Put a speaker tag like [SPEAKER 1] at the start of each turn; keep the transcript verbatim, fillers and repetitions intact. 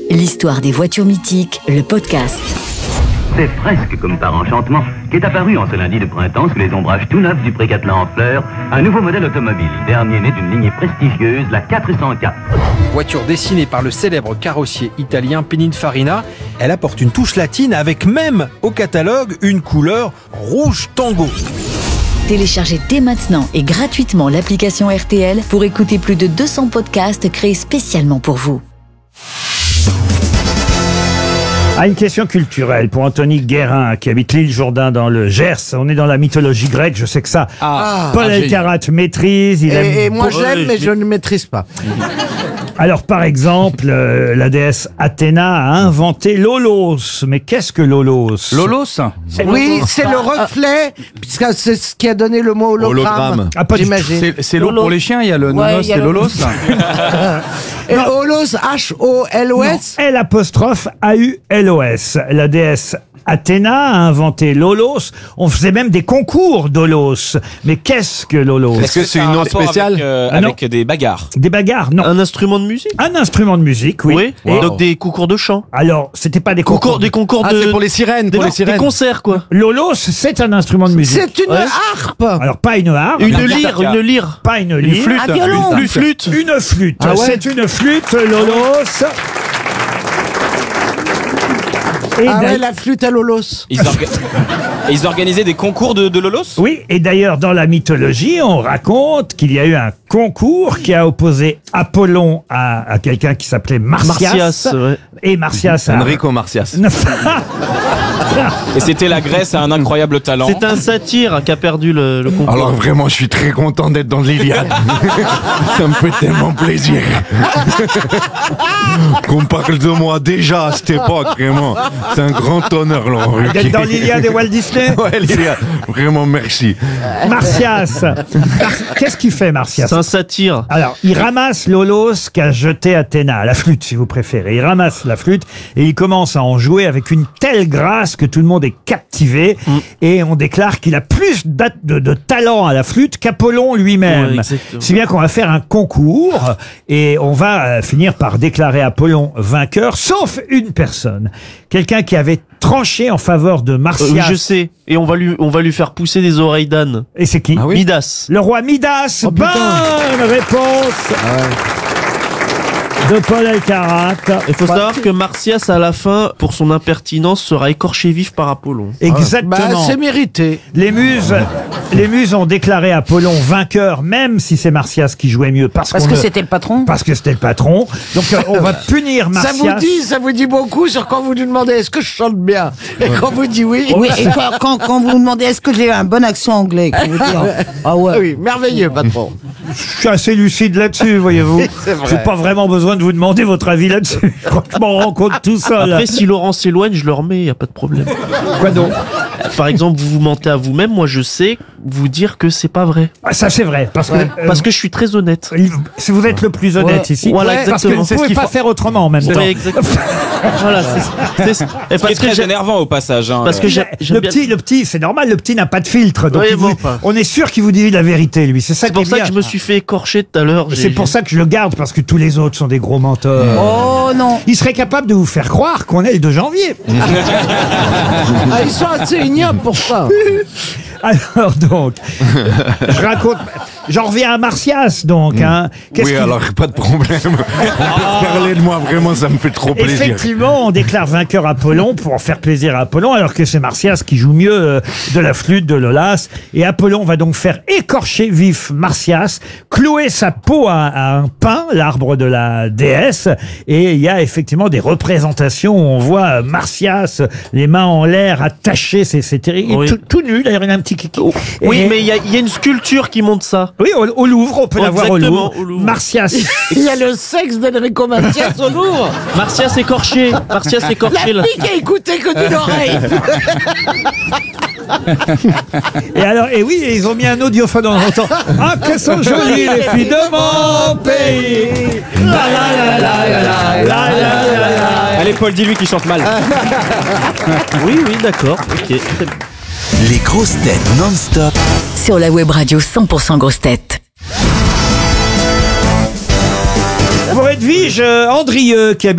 [SPEAKER 1] l'histoire des voitures mythiques, le podcast.
[SPEAKER 2] C'est presque comme par enchantement qu'est apparu en ce lundi de printemps sous les ombrages tout neufs du Pré-Catelan en fleurs un nouveau modèle automobile, dernier né d'une lignée prestigieuse, la quatre cent quatre.
[SPEAKER 3] Voiture dessinée par le célèbre carrossier italien Pininfarina, elle apporte une touche latine avec même au catalogue une couleur rouge tango.
[SPEAKER 1] Téléchargez dès maintenant et gratuitement l'application R T L pour écouter plus de deux cents podcasts créés spécialement pour vous.
[SPEAKER 4] Ah, une question culturelle pour Anthony Guérin qui habite l'île Jourdain dans le Gers. On est dans la mythologie grecque, je sais que ça,
[SPEAKER 5] Ah,
[SPEAKER 4] Paul
[SPEAKER 5] ah,
[SPEAKER 4] Elkarat maîtrise. Il aime
[SPEAKER 5] Et, et moi
[SPEAKER 4] beaucoup.
[SPEAKER 5] j'aime, mais je ne maîtrise pas.
[SPEAKER 4] Alors par exemple, euh, la déesse Athéna a inventé l'holos. Mais qu'est-ce que l'holos?
[SPEAKER 6] Lolos.
[SPEAKER 5] Oui, c'est le reflet, puisque c'est ce qui a donné le mot hologramme.
[SPEAKER 7] Hologramme.
[SPEAKER 4] Ah, pas du
[SPEAKER 5] j'imagine.
[SPEAKER 6] C'est, c'est l'eau pour les chiens, il y a le
[SPEAKER 5] Ouais,
[SPEAKER 6] nonos
[SPEAKER 5] il y a
[SPEAKER 6] et
[SPEAKER 5] le-
[SPEAKER 6] Lolos.
[SPEAKER 5] Et holos, H O L O S.
[SPEAKER 4] L apostrophe A U L O S. La déesse Athéna a inventé l'holos. On faisait même des concours d'holos. Mais qu'est-ce que l'holos?
[SPEAKER 7] Est-ce que c'est une nuance spéciale?
[SPEAKER 8] Avec, euh,
[SPEAKER 4] Ah non.
[SPEAKER 8] avec des bagarres.
[SPEAKER 4] Des bagarres? Non.
[SPEAKER 9] Un instrument de musique.
[SPEAKER 4] Un instrument de musique, oui.
[SPEAKER 9] Oui.
[SPEAKER 4] Et-
[SPEAKER 9] Donc des concours de chant.
[SPEAKER 4] alors, c'était pas des concours.
[SPEAKER 9] Concours, des concours
[SPEAKER 7] Ah,
[SPEAKER 9] de.
[SPEAKER 7] c'est pour les sirènes,
[SPEAKER 9] des,
[SPEAKER 7] pour les
[SPEAKER 9] des
[SPEAKER 7] sirènes.
[SPEAKER 9] concerts quoi.
[SPEAKER 4] L'holos, c'est un instrument de musique.
[SPEAKER 5] C'est une
[SPEAKER 9] Ouais.
[SPEAKER 5] harpe.
[SPEAKER 4] Alors, pas une harpe.
[SPEAKER 9] Une
[SPEAKER 8] La
[SPEAKER 9] lyre,
[SPEAKER 8] guitare.
[SPEAKER 9] une lyre.
[SPEAKER 4] Pas une
[SPEAKER 6] Une
[SPEAKER 4] lyre.
[SPEAKER 6] flûte.
[SPEAKER 5] Un violon.
[SPEAKER 6] Une flûte.
[SPEAKER 4] Une flûte.
[SPEAKER 5] Ah ouais.
[SPEAKER 4] C'est une flûte, l'holos. Et
[SPEAKER 5] Ah
[SPEAKER 4] d'ailleurs-
[SPEAKER 5] ouais, la flûte à l'holos.
[SPEAKER 8] Ils, orga- Et ils organisaient des concours de, de Lolos.
[SPEAKER 4] Oui, et d'ailleurs, dans la mythologie, on raconte qu'il y a eu un concours qui a opposé Apollon à, à quelqu'un qui s'appelait Martias.
[SPEAKER 9] Martias, ouais.
[SPEAKER 4] Et Martias a...
[SPEAKER 7] Enrico Marcias.
[SPEAKER 8] Et c'était la Grèce à un incroyable talent.
[SPEAKER 9] C'est un satyre qui a perdu le, le concours.
[SPEAKER 7] Alors vraiment, je suis très content d'être dans l'Iliade. Ça me fait tellement plaisir. Qu'on parle de moi déjà à cette époque, vraiment. C'est un grand honneur, Laurent
[SPEAKER 4] Vous êtes
[SPEAKER 7] Ruquier.
[SPEAKER 4] dans l'Iliade et Walt Disney.
[SPEAKER 7] Ouais, l'Iliade. Vraiment, merci.
[SPEAKER 4] Martias. Mar- Qu'est-ce qu'il fait, Martias?
[SPEAKER 9] C'est un satyre.
[SPEAKER 4] Alors, il ramasse l'holos qu'a jeté Athéna, la flûte si vous préférez. Il ramasse la flûte et il commence à en jouer avec une telle grâce que tout le monde est captivé.
[SPEAKER 9] Mm.
[SPEAKER 4] Et on déclare qu'il a plus d'a- de, de talent à la flûte qu'Apollon
[SPEAKER 9] Ouais,
[SPEAKER 4] lui-même.
[SPEAKER 9] exactement.
[SPEAKER 4] Si bien qu'on va faire un concours et on va euh, finir par déclarer Apollon vainqueur, sauf une personne. Quelqu'un qui avait tranché en faveur de
[SPEAKER 9] Euh,
[SPEAKER 4] Martias.
[SPEAKER 9] oui, je sais. Et on va lui, on va lui faire pousser des oreilles d'âne.
[SPEAKER 4] Et c'est qui?
[SPEAKER 9] Midas.
[SPEAKER 4] Le roi Midas.
[SPEAKER 5] Oh, putain.
[SPEAKER 4] Bonne réponse de Paul Elkarat.
[SPEAKER 9] Il faut savoir que Martias, à la fin, pour son impertinence, sera écorché vif par Apollon.
[SPEAKER 4] Exactement.
[SPEAKER 5] Bah, c'est mérité.
[SPEAKER 4] Les muses, les muses ont déclaré Apollon vainqueur, même si c'est Martias qui jouait mieux, parce,
[SPEAKER 10] Parce
[SPEAKER 4] qu'on
[SPEAKER 10] que
[SPEAKER 4] ne-
[SPEAKER 10] c'était le patron.
[SPEAKER 4] parce que c'était le patron. Donc euh, on va punir
[SPEAKER 5] Ça
[SPEAKER 4] Martias.
[SPEAKER 5] vous dit, ça vous dit beaucoup sur quand vous lui demandez est-ce que je chante bien. Et quand vous dit oui.
[SPEAKER 10] Oui, et quand, quand, quand vous vous demandez est-ce que j'ai un bon accent anglais, quand vous dites, ah ouais.
[SPEAKER 5] Oui, merveilleux, patron.
[SPEAKER 4] Je suis assez lucide là-dessus, voyez-vous.
[SPEAKER 5] C'est vrai.
[SPEAKER 4] J'ai pas vraiment besoin de vous demander votre avis là-dessus. Je crois que je m'en rends compte tout seul.
[SPEAKER 9] Après, si Laurent s'éloigne, je le remets, y a pas de problème.
[SPEAKER 4] Quoi donc?
[SPEAKER 9] Par exemple, vous vous mentez à vous-même, moi je sais vous dire que c'est pas vrai.
[SPEAKER 4] Ah, ça c'est vrai, parce que
[SPEAKER 5] Ouais.
[SPEAKER 4] euh,
[SPEAKER 9] Parce que je suis très honnête.
[SPEAKER 4] si vous êtes le plus honnête
[SPEAKER 9] Ouais,
[SPEAKER 4] ici,
[SPEAKER 9] voilà,
[SPEAKER 4] parce que
[SPEAKER 9] exactement.
[SPEAKER 4] vous
[SPEAKER 9] C'est ce
[SPEAKER 4] pouvez
[SPEAKER 9] qu'il
[SPEAKER 4] pas
[SPEAKER 9] faut-
[SPEAKER 4] faire autrement en même temps.
[SPEAKER 9] Ouais, exactement. Voilà, c'est c'est- et
[SPEAKER 8] Ce qui est
[SPEAKER 9] parce que
[SPEAKER 8] très
[SPEAKER 9] j'ai-
[SPEAKER 8] énervant au passage. Hein,
[SPEAKER 9] parce que
[SPEAKER 8] Euh,
[SPEAKER 9] j'ai- j'aime
[SPEAKER 4] Le
[SPEAKER 9] bien-
[SPEAKER 4] petit, le petit, c'est normal, le petit n'a pas de filtre, donc
[SPEAKER 9] Oui,
[SPEAKER 4] il vous-
[SPEAKER 9] bon, pas.
[SPEAKER 4] on est sûr qu'il vous dit la vérité, lui. C'est ça
[SPEAKER 9] C'est
[SPEAKER 4] qui
[SPEAKER 9] pour
[SPEAKER 4] est
[SPEAKER 9] ça
[SPEAKER 4] bien.
[SPEAKER 9] que je me suis fait écorcher tout à l'heure.
[SPEAKER 4] C'est pour ça que je le garde, parce que tous les autres sont des gros menteurs.
[SPEAKER 10] Oh non.
[SPEAKER 4] Il serait capable de vous faire croire qu'on est le deux janvier.
[SPEAKER 5] Ah, ils sont assez ignobles pour ça.
[SPEAKER 4] Alors donc, je raconte, j'en reviens à Martias donc. Hein. Qu'est-ce
[SPEAKER 7] Oui,
[SPEAKER 4] qu'il-
[SPEAKER 7] alors pas de problème. Parlez de moi, vraiment, ça me fait trop plaisir.
[SPEAKER 4] Effectivement, on déclare vainqueur Apollon pour faire plaisir à Apollon, alors que c'est Martias qui joue mieux euh, de la flûte, de l'holas. Et Apollon va donc faire écorcher vif Martias, clouer sa peau à, à un pin, l'arbre de la déesse. Et il y a effectivement des représentations où on voit euh, Martias, les mains en l'air, attaché, c'est c'est terrible.
[SPEAKER 9] Oui.
[SPEAKER 4] Tout, tout nu, d'ailleurs, il a un petit kiki.
[SPEAKER 9] Oui,
[SPEAKER 4] Et-
[SPEAKER 9] mais il y, a- il y a une sculpture qui montre ça.
[SPEAKER 4] Oui, au, au Louvre, on peut la voir au
[SPEAKER 9] Exactement,
[SPEAKER 4] Louvre.
[SPEAKER 9] au Louvre.
[SPEAKER 4] Martias.
[SPEAKER 5] Il y a le sexe d'Enrico Macias au Louvre.
[SPEAKER 9] Martias écorché. Martias écorché
[SPEAKER 5] La
[SPEAKER 9] là.
[SPEAKER 5] fille qui a écouté que d'une oreille.
[SPEAKER 4] Et alors, et oui, et ils ont mis un audiophone en entend. Ah, qu'elles sont jolies les filles de mon pays. La la la la la la la la la la.
[SPEAKER 8] Allez, Paul, dis-lui qu'il chante mal.
[SPEAKER 9] Oui, oui, d'accord. Ok.
[SPEAKER 11] Les grosses têtes non-stop.
[SPEAKER 1] Sur la web radio cent pour cent grosses têtes.
[SPEAKER 4] Pour Edwige Andrieux qui habite